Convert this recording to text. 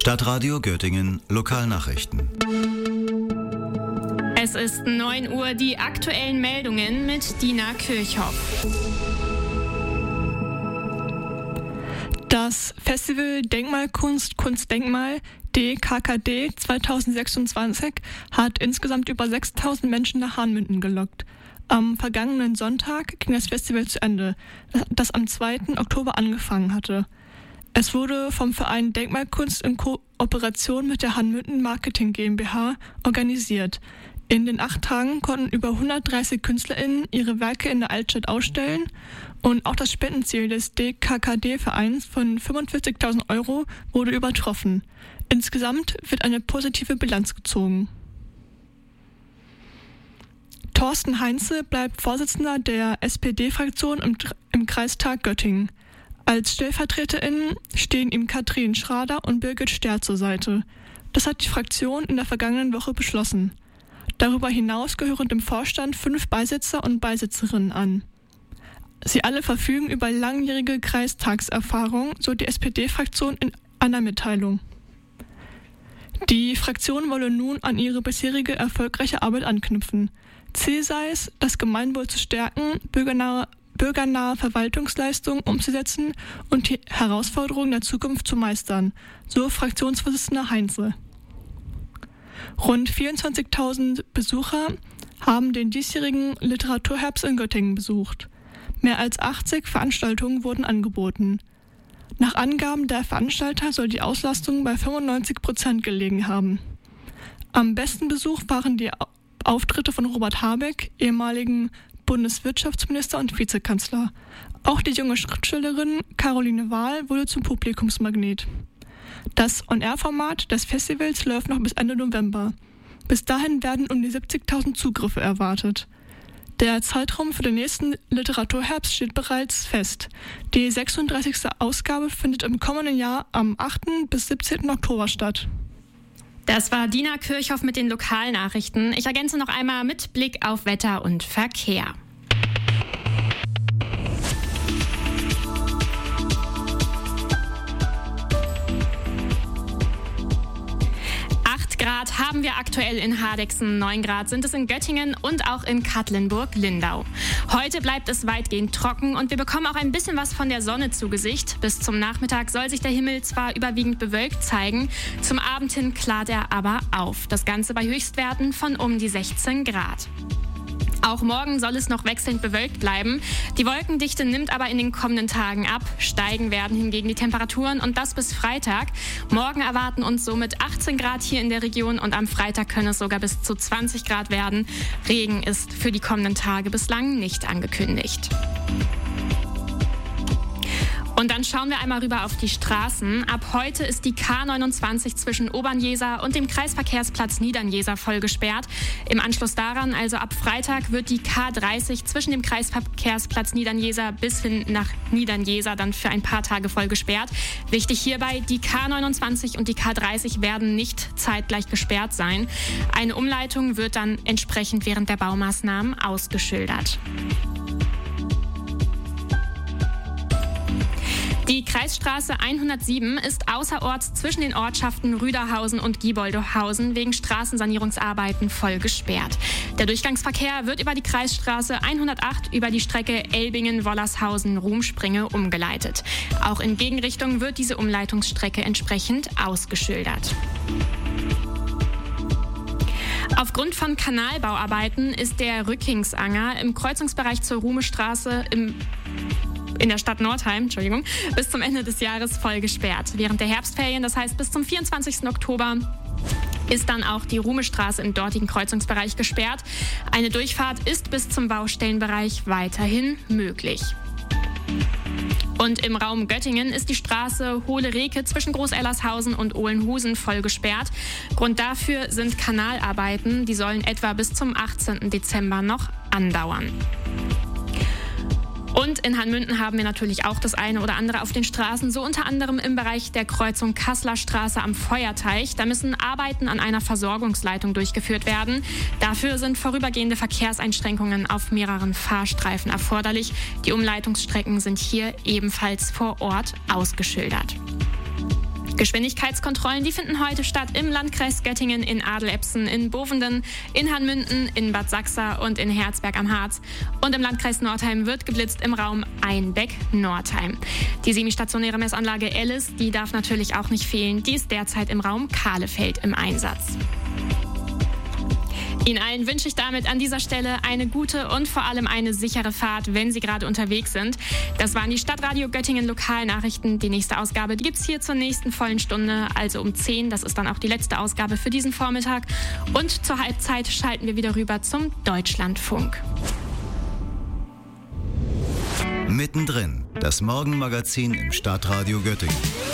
Stadtradio Göttingen Lokalnachrichten. Es ist 9 Uhr, die aktuellen Meldungen mit Dina Kirchhoff. Das Festival Denkmalkunst Kunstdenkmal DKKD 2026 hat insgesamt über 6.000 Menschen nach Hahnmünden gelockt. Am vergangenen Sonntag ging das Festival zu Ende, das am 2. Oktober angefangen hatte. Es wurde vom Verein Denkmalkunst in Kooperation mit der Hahnmünden Marketing GmbH organisiert. In den 8 Tagen konnten über 130 KünstlerInnen ihre Werke in der Altstadt ausstellen und auch das Spendenziel des DKKD-Vereins von 45.000 € wurde übertroffen. Insgesamt wird eine positive Bilanz gezogen. Thorsten Heinze bleibt Vorsitzender der SPD-Fraktion im Kreistag Göttingen. Als StellvertreterInnen stehen ihm Katrin Schrader und Birgit Sterr zur Seite. Das hat die Fraktion in der vergangenen Woche beschlossen. Darüber hinaus gehören dem Vorstand 5 Beisitzer und Beisitzerinnen an. Sie alle verfügen über langjährige Kreistagserfahrung, so die SPD-Fraktion in einer Mitteilung. Die Fraktion wolle nun an ihre bisherige erfolgreiche Arbeit anknüpfen. Ziel sei es, das Gemeinwohl zu stärken, bürgernahe Verwaltungsleistungen umzusetzen und die Herausforderungen der Zukunft zu meistern, so Fraktionsvorsitzender Heinze. Rund 24.000 Besucher haben den diesjährigen Literaturherbst in Göttingen besucht. Mehr als 80 Veranstaltungen wurden angeboten. Nach Angaben der Veranstalter soll die Auslastung bei 95% gelegen haben. Am besten Besuch waren die Auftritte von Robert Habeck, ehemaligen Bundeswirtschaftsminister und Vizekanzler. Auch die junge Schriftstellerin Caroline Wahl wurde zum Publikumsmagnet. Das On-Air-Format des Festivals läuft noch bis Ende November. Bis dahin werden um die 70.000 Zugriffe erwartet. Der Zeitraum für den nächsten Literaturherbst steht bereits fest. Die 36. Ausgabe findet im kommenden Jahr am 8. bis 17. Oktober statt. Das war Dina Kirchhoff mit den Lokalnachrichten. Ich ergänze noch einmal mit Blick auf Wetter und Verkehr. Grad haben wir aktuell in Hardegsen, 9 Grad sind es in Göttingen und auch in Katlenburg-Lindau. Heute bleibt es weitgehend trocken und wir bekommen auch ein bisschen was von der Sonne zu Gesicht. Bis zum Nachmittag soll sich der Himmel zwar überwiegend bewölkt zeigen, zum Abend hin klart er aber auf. Das Ganze bei Höchstwerten von um die 16 Grad. Auch morgen soll es noch wechselnd bewölkt bleiben. Die Wolkendichte nimmt aber in den kommenden Tagen ab. Steigen werden hingegen die Temperaturen und das bis Freitag. Morgen erwarten uns somit 18 Grad hier in der Region und am Freitag können es sogar bis zu 20 Grad werden. Regen ist für die kommenden Tage bislang nicht angekündigt. Und dann schauen wir einmal rüber auf die Straßen. Ab heute ist die K29 zwischen Obernjeser und dem Kreisverkehrsplatz Niedernjeser voll gesperrt. Im Anschluss daran, also ab Freitag, wird die K30 zwischen dem Kreisverkehrsplatz Niedernjeser bis hin nach Niedernjeser dann für ein paar Tage voll gesperrt. Wichtig hierbei, die K29 und die K30 werden nicht zeitgleich gesperrt sein. Eine Umleitung wird dann entsprechend während der Baumaßnahmen ausgeschildert. Die Kreisstraße 107 ist außerorts zwischen den Ortschaften Rüderhausen und Gieboldehausen wegen Straßensanierungsarbeiten voll gesperrt. Der Durchgangsverkehr wird über die Kreisstraße 108 über die Strecke Elbingen-Wollershausen-Rumspringe umgeleitet. Auch in Gegenrichtung wird diese Umleitungsstrecke entsprechend ausgeschildert. Aufgrund von Kanalbauarbeiten ist der Rückingsanger im Kreuzungsbereich zur Ruhmestraße in der Stadt Nordheim, bis zum Ende des Jahres voll gesperrt. Während der Herbstferien, das heißt bis zum 24. Oktober, ist dann auch die Ruhmestraße im dortigen Kreuzungsbereich gesperrt. Eine Durchfahrt ist bis zum Baustellenbereich weiterhin möglich. Und im Raum Göttingen ist die Straße Hohle Reke zwischen Groß-Ellershausen und Ohlenhusen voll gesperrt. Grund dafür sind Kanalarbeiten, die sollen etwa bis zum 18. Dezember noch andauern. Und in Hahnmünden haben wir natürlich auch das eine oder andere auf den Straßen, so unter anderem im Bereich der Kreuzung Kasseler Straße am Feuerteich. Da müssen Arbeiten an einer Versorgungsleitung durchgeführt werden. Dafür sind vorübergehende Verkehrseinschränkungen auf mehreren Fahrstreifen erforderlich. Die Umleitungsstrecken sind hier ebenfalls vor Ort ausgeschildert. Geschwindigkeitskontrollen, die finden heute statt im Landkreis Göttingen, in Adelepsen, in Bovenden, in Hanmünden, in Bad Sachsa und in Herzberg am Harz. Und im Landkreis Nordheim wird geblitzt im Raum Einbeck-Nordheim. Die semistationäre Messanlage Ellis, die darf natürlich auch nicht fehlen. Die ist derzeit im Raum Kahlefeld im Einsatz. Ihnen allen wünsche ich damit an dieser Stelle eine gute und vor allem eine sichere Fahrt, wenn Sie gerade unterwegs sind. Das waren die Stadtradio Göttingen Lokalnachrichten. Die nächste Ausgabe, die gibt es hier zur nächsten vollen Stunde, also um 10. Das ist dann auch die letzte Ausgabe für diesen Vormittag. Und zur Halbzeit schalten wir wieder rüber zum Deutschlandfunk. Mittendrin, das Morgenmagazin im Stadtradio Göttingen.